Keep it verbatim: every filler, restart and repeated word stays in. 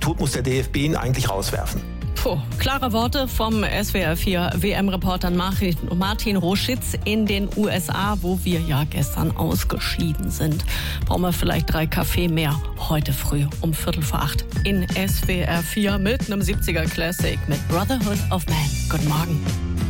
tut, muss der D F B ihn eigentlich rauswerfen. Puh, klare Worte vom S W R vier W M-Reporter Martin Roschitz in den U S A, wo wir ja gestern ausgeschieden sind. Brauchen wir vielleicht drei Kaffee mehr heute früh um Viertel vor acht in S W R vier mit einem siebziger Classic mit Brotherhood of Man. Guten Morgen.